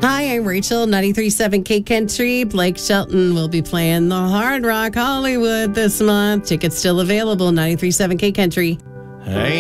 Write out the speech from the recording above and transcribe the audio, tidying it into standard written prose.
Hi, I'm Rachel, 93.7 K Country. Blake Shelton will be playing the Hard Rock Hollywood this month. Tickets still available, 93.7 K Country. Hey.